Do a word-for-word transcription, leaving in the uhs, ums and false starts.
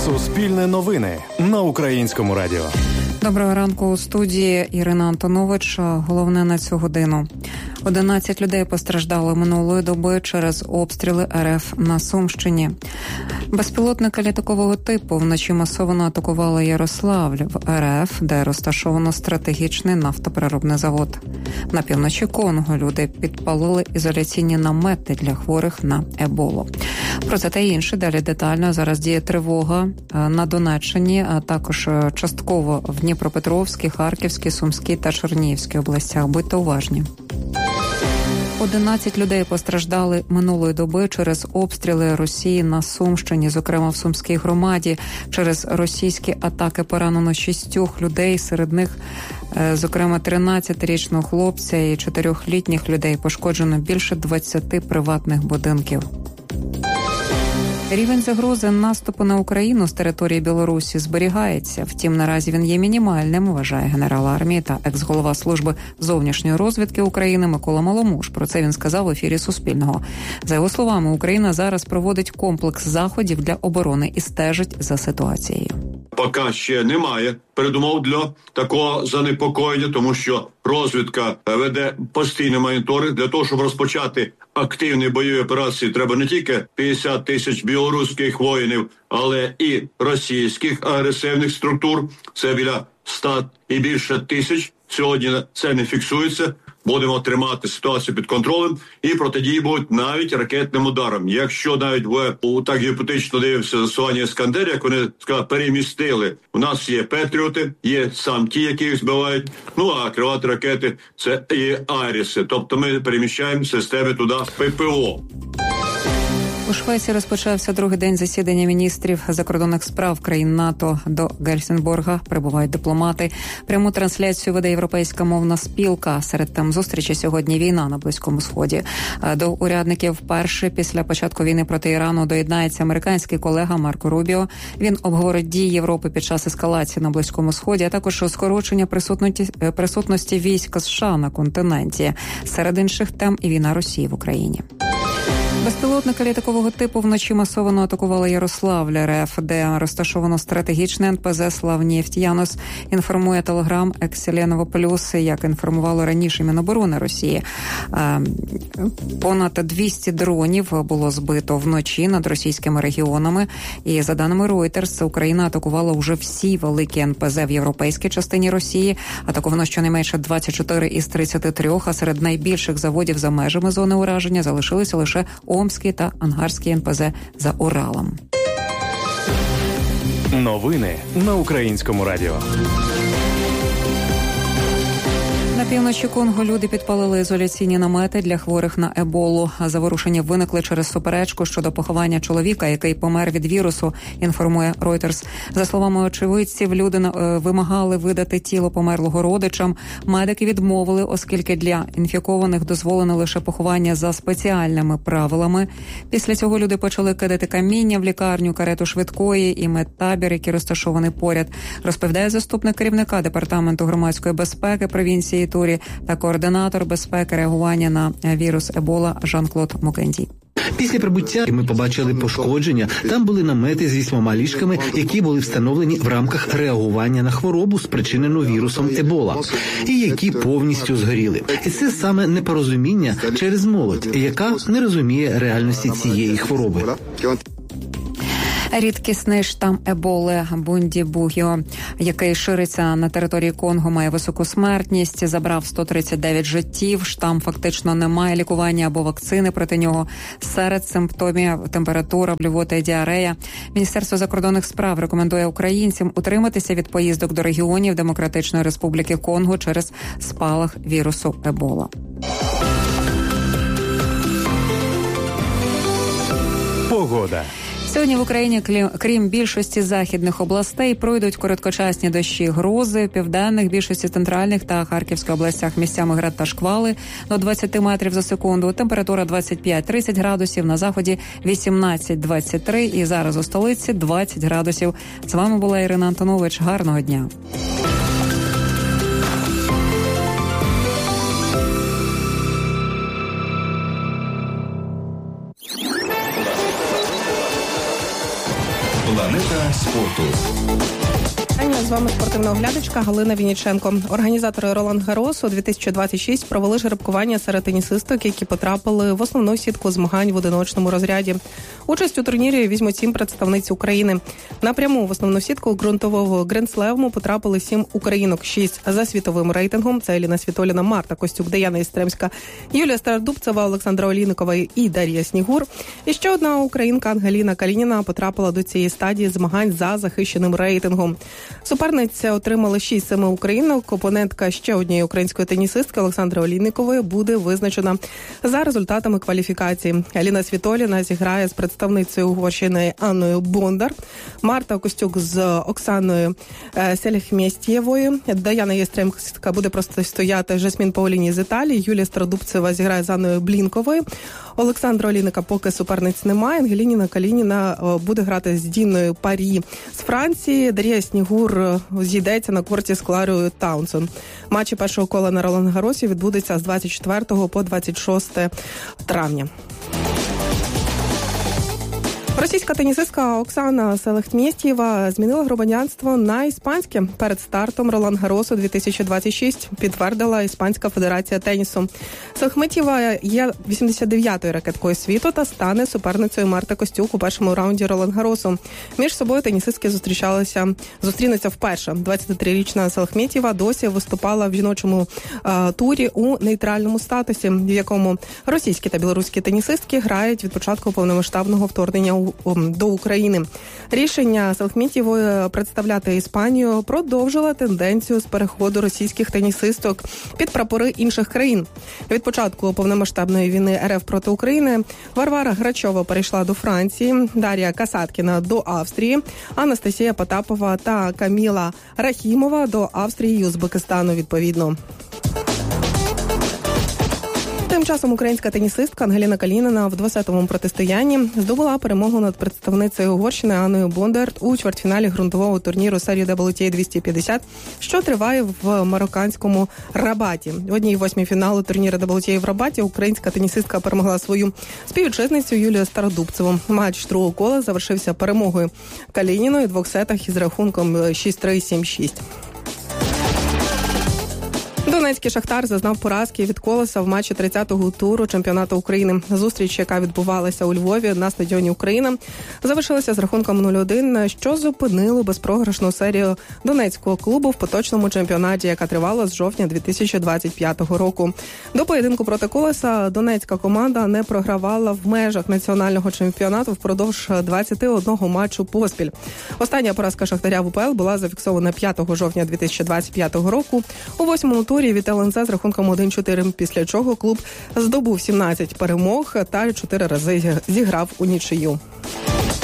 Суспільне новини на Українському радіо. Доброго ранку у студії Ірина Антонович. Головне на цю годину. одинадцять людей постраждали минулої доби через обстріли РФ на Сумщині. Безпілотники літакового типу вночі масово атакували Ярославль в РФ, де розташовано стратегічний нафтопереробний завод. На півночі Конго люди підпалили ізоляційні намети для хворих на еболу. Про це та інше далі детально. Зараз діє тривога на Донеччині, а також частково в Дніпропетровській, Харківській, Сумській та Чернігівській областях. Будьте уважні. одинадцять людей постраждали минулої доби через обстріли Росії на Сумщині, зокрема в Сумській громаді. Через російські атаки поранено шістьох людей, серед них, зокрема, тринадцятирічного хлопця і чотирьохлітніх людей. Пошкоджено більше двадцяти приватних будинків. Рівень загрози наступу на Україну з території Білорусі зберігається. Втім, наразі він є мінімальним, вважає генерал армії та екс-голова служби зовнішньої розвідки України Микола Маломуш. Про це він сказав в ефірі Суспільного. За його словами, Україна зараз проводить комплекс заходів для оборони і стежить за ситуацією. Поки ще немає передумов для такого занепокоєння, тому що розвідка веде постійний моніторинг. Для того, щоб розпочати активні бойові операції, треба не тільки п'ятдесят тисяч білоруських воїнів, але і російських агресивних структур. Це біля ста і більше тисяч. Сьогодні це не фіксується. Будемо тримати ситуацію під контролем і протидії будуть навіть ракетним ударом. Якщо навіть ви так гіпотетично дивимося засування «Іскандер», як вони сказали, перемістили. У нас є «Петріоти», є сам ті, які їх збивають. Ну, а крилаті ракети – це і «Айріси». Тобто ми переміщаємо системи туди ППО. У Швеції розпочався другий день засідання міністрів закордонних справ країн НАТО. До Гельсінборга прибувають дипломати. Пряму трансляцію веде Європейська мовна спілка. Серед тем зустрічі сьогодні війна на Близькому Сході. До урядників вперше після початку війни проти Ірану доєднається американський колега Марко Рубіо. Він обговорить дії Європи під час ескалації на Близькому Сході, а також скорочення присутності, присутності військ США на континенті. Серед інших тем і війна Росії в Україні. Безпілотники літакового типу вночі масово атакували Ярославль РФ, де розташовано стратегічне ен пе зет «Славнефть-Янус», інформує Телеграм «Екселеново Плюс», як інформувало раніше Міноборони Росії. Понад двісті дронів було збито вночі над російськими регіонами. І, за даними Reuters, Україна атакувала вже всі великі ен пе зет в європейській частині Росії. Атаковано щонайменше двадцять чотири із тридцяти трьох, а серед найбільших заводів за межами зони ураження залишилися лише Омський та Ангарський ен пе зет за Уралом. Новини на Українському радіо. На півночі Конго люди підпалили ізоляційні намети для хворих на еболу. Заворушення виникли через суперечку щодо поховання чоловіка, який помер від вірусу, інформує Reuters. За словами очевидців, люди вимагали видати тіло померлого родичам. Медики відмовили, оскільки для інфікованих дозволено лише поховання за спеціальними правилами. Після цього люди почали кидати каміння в лікарню, карету швидкої і медтабір, який розташований поряд, розповідає заступник керівника Департаменту громадської безпеки провінції Турі та координатор безпеки реагування на вірус Ебола Жан-Клод Мукенді. Після прибуття ми побачили пошкодження. Там були намети з вісьмома ліжками, які були встановлені в рамках реагування на хворобу, спричинену вірусом Ебола, і які повністю згоріли. І це саме непорозуміння через молодь, яка не розуміє реальності цієї хвороби. Рідкісний штам еболи Бундібугіо, який шириться на території Конго, має високу смертність, забрав сто тридцять дев'ять життів. Штам фактично не має лікування або вакцини проти нього. Серед симптомів температура, блювота і діарея. Міністерство закордонних справ рекомендує українцям утриматися від поїздок до регіонів Демократичної Республіки Конго через спалах вірусу ебола. Погода. Сьогодні в Україні, крім більшості західних областей, пройдуть короткочасні дощі, грози, в південних, більшості центральних та Харківської областях місцями град та шквали до двадцять метрів за секунду. Температура двадцять п'ять тридцять градусів, на заході вісімнадцять двадцять три і зараз у столиці двадцять градусів. З вами була Ірина Антонович. Гарного дня. Планета спорту. З вами спортивна оглядачка Галина Вінниченко. Організатори Ролан Гарросу дві тисячі двадцять шість провели жеребкування серед тенісисток, які потрапили в основну сітку змагань в одиночному розряді. Участь у турнірі візьмуть сім представниць України. Напряму в основну сітку ґрунтового гранд-слему потрапили сім українок, шість за світовим рейтингом. Це Еліна Світоліна, Марта Костюк, Даяна Єстремська, Юлія Стародубцева, Олександра Олійникова і Дар'я Снігур. І ще одна українка Ангеліна Калініна потрапила до цієї стадії змагань за захищеним рейтингом. Суперниці отримали шість семи українок. Опонентка ще однієї української тенісистки Олександри Олійникової буде визначена за результатами кваліфікації. Еліна Світоліна зіграє з представницею Угорщини Анною Бондар. Марта Костюк з Оксаною Селіхмєстєвою. Даяна Єстремська буде протистояти Жасмін Пауліні з Італії. Юлія Стародубцева зіграє з Анною Блінковою. Олександра Олійника поки суперниць немає. Ангеліна Калініна буде грати з Діною Парі з Франції. Дар'я Снігур зійдеться на корті з Кларою Таунсон. Матчі першого кола на Ролан Гарросі відбудуться з двадцять четвертого по двадцять шосте травня. Російська тенісистка Оксана Селехтмєстєва змінила громадянство на іспанське. Перед стартом Ролан Гарросу дві тисячі двадцять шість підтвердила Іспанська федерація тенісу. Селехтмєстєва є вісімдесят дев'ятою ракеткою світу та стане суперницею Марти Костюк у першому раунді Ролан Гарросу. Між собою тенісистки зустрічалися, зустрінуться вперше. двадцятитрирічна Селехтмєстєва досі виступала в жіночому е, турі у нейтральному статусі, в якому російські та білоруські тенісистки грають від початку повномасштабного вторгнення до України. Рішення Селехтмєстєвої представляти Іспанію продовжило тенденцію з переходу російських тенісисток під прапори інших країн. Від початку повномасштабної війни РФ проти України Варвара Грачова перейшла до Франції, Дар'я Касаткіна до Австрії, Анастасія Потапова та Каміла Рахімова до Австрії і Узбекистану відповідно. Тим часом українська тенісистка Ангеліна Калініна в двосетовому протистоянні здобула перемогу над представницею Угорщини Анною Бондар у чвертьфіналі ґрунтового турніру серії дабл ю ті ей двісті п'ятдесят, що триває в марокканському Рабаті. В одній восьмій фіналу турніру дабл ю ті ей в Рабаті українська тенісистка перемогла свою співвітчизницю Юлію Стародубцеву. Матч другого кола завершився перемогою Калініної в двох сетах із рахунком шість три - сім шість. Донецький «Шахтар» зазнав поразки від «Колоса» в матчі тридцятого туру чемпіонату України. Зустріч, яка відбувалася у Львові на стадіоні «Україна», завершилася з рахунком нуль один, що зупинило безпрограшну серію донецького клубу в поточному чемпіонаті, яка тривала з жовтня дві тисячі двадцять п'ятого року. До поєдинку проти «Колоса» донецька команда не програвала в межах національного чемпіонату впродовж двадцяти одного матчу поспіль. Остання поразка «Шахтаря» в УПЛ була зафіксована п'ятого жовтня дві тисячі двадцять п'ятого року у восьмому турі від ел ен зет з рахунком один чотири, після чого клуб здобув сімнадцять перемог та чотири рази зіграв у нічию.